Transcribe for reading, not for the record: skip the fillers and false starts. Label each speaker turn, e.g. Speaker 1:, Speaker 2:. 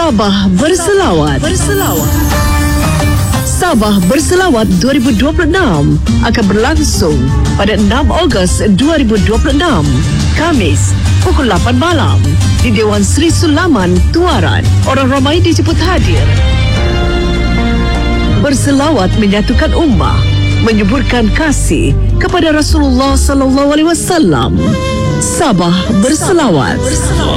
Speaker 1: Sabah Berselawat. Sabah Berselawat 2026 akan berlangsung pada 6 Ogos 2026, Khamis, pukul 8 malam di Dewan Sri Sulaman, Tuaran. Orang ramai dijemput hadir. Berselawat menyatukan ummah, menyuburkan kasih kepada Rasulullah sallallahu alaihi wasallam. Sabah Berselawat.